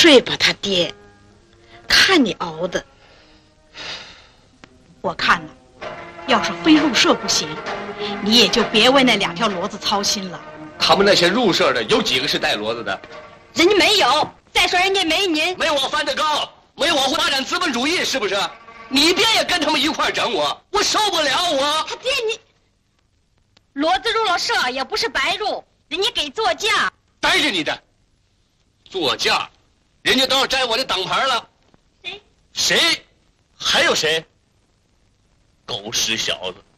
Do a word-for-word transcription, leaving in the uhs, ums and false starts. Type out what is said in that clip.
睡吧，他爹，看你熬的。 我看了，要是非入社不行，你也就别为那两条骡子操心了。 他们那些入社的有几个是带骡子的？ 人家没有。再说人家没您， 没我翻得高，没我会发展资本主义，是不是？你别也跟他们一块整我，我受不了我。 他爹你，骡子入了社也不是白入，人家给座驾。 待着你的，座驾，人家都要摘我的挡牌了。 谁？ 谁？还有谁？狗屎小子！